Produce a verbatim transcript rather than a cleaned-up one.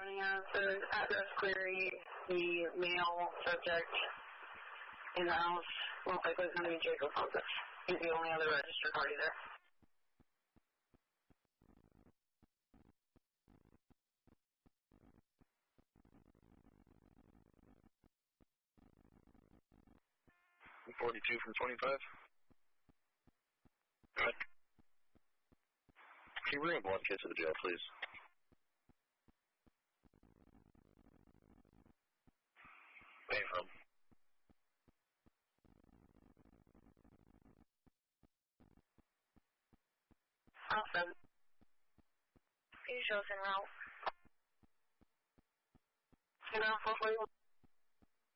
As the address query, the male subject in the house most likely is going to be Jacob Focus. He's the only other registered party there. forty-two from twenty-five. Go ahead. Can you bring a blood kit to the jail, please? Where are you from? Awesome. Can you show us en route? You know, hopefully we'll